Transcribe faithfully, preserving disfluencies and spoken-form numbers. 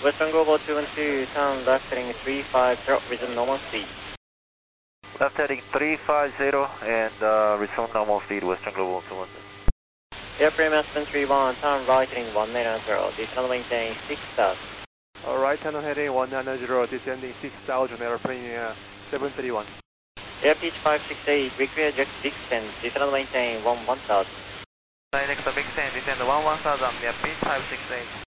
Western Global two one two, turn left heading three five zero, resume normal speed. Left heading three five zero and uh, resume normal speed, Western Global two one two. Airframe Aspen three one, turn right heading one nine zero, descend maintain six thousand. Alright, tunnel heading one nine zero, descending six thousand, airplane uh, seven three one. Air pitch five six eight, require jet descent, descend maintain one one thousand. Next big stand, descend one one thousand, air pitch five six eight.